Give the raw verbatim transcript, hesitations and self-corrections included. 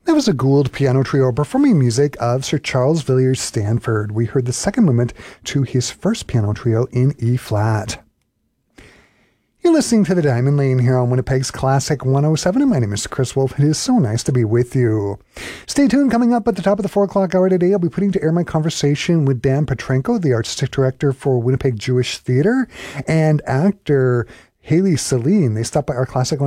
That was a Gould piano trio performing music of Sir Charles Villiers Stanford. We heard the second movement to his first piano trio in E-flat. You're listening to The Diamond Lane here on Winnipeg's Classic one oh seven, and my name is Chris Wolf. It is so nice to be with you. Stay tuned. Coming up at the top of the four o'clock hour today, I'll be putting to air my conversation with Dan Petrenko, the artistic director for Winnipeg Jewish Theatre, and actor Haley Celine. They stopped by our Classic